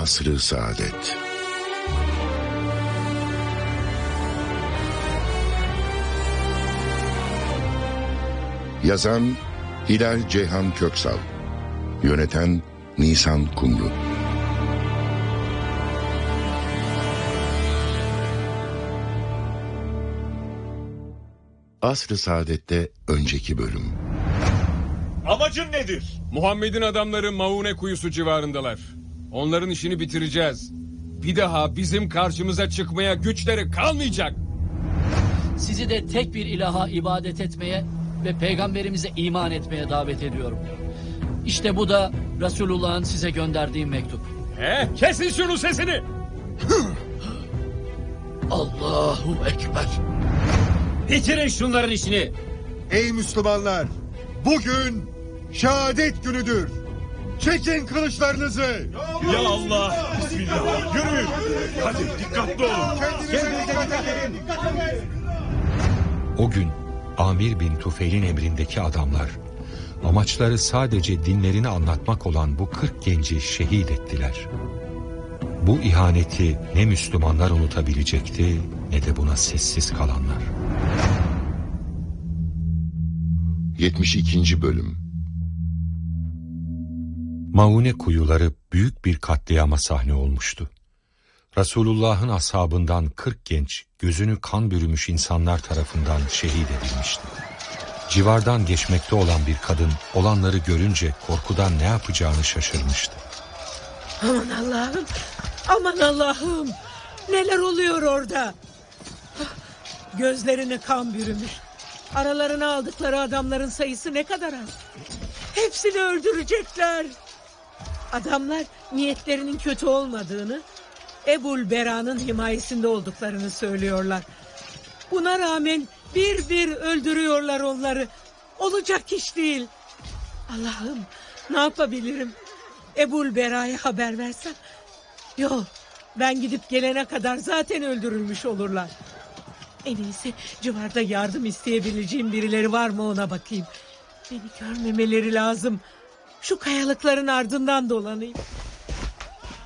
Asr-ı Saadet. Yazan Hilal Ceyhan Köksal. Yöneten Nisan Kumru. Asr-ı Saadet'te önceki bölüm. Amacın nedir? Muhammed'in adamları Maune kuyusu civarındalar. Onların işini bitireceğiz. Bir daha bizim karşımıza çıkmaya güçleri kalmayacak. Sizi de tek bir ilaha ibadet etmeye ve peygamberimize iman etmeye davet ediyorum. İşte bu da Resulullah'ın size gönderdiği mektup. Kesin şunun sesini. Allahu Ekber. Bitirin şunların işini. Ey Müslümanlar! Bugün şehadet günüdür. Çekin kılıçlarınızı. Ya Allah! Bismillah! Yürüyün! Hadi dikkatli olun! Kendinize dikkat edin! O gün Amir bin Tufeil'in emrindeki adamlar amaçları sadece dinlerini anlatmak olan bu 40 genci şehit ettiler. Bu ihaneti ne Müslümanlar unutabilecekti ne de buna sessiz kalanlar. 72. Bölüm. Maune kuyuları büyük bir katliama sahne olmuştu. Resulullah'ın ashabından 40 genç, gözünü kan bürümüş insanlar tarafından şehit edilmişti. Civardan geçmekte olan bir kadın olanları görünce korkudan ne yapacağını şaşırmıştı. Aman Allah'ım, aman Allah'ım, neler oluyor orada? Gözlerini kan bürümüş. Aralarına aldıkları adamların sayısı ne kadar az. Hepsini öldürecekler. Adamlar niyetlerinin kötü olmadığını, Ebul Bera'nın himayesinde olduklarını söylüyorlar. Buna rağmen bir bir öldürüyorlar onları. Olacak iş değil. Allah'ım, ne yapabilirim? Ebul Bera'ya haber versem? Yok, ben gidip gelene kadar zaten öldürülmüş olurlar. En iyisi civarda yardım isteyebileceğim birileri var mı ona bakayım. Beni görmemeleri lazım. Şu kayalıkların ardından dolanayım.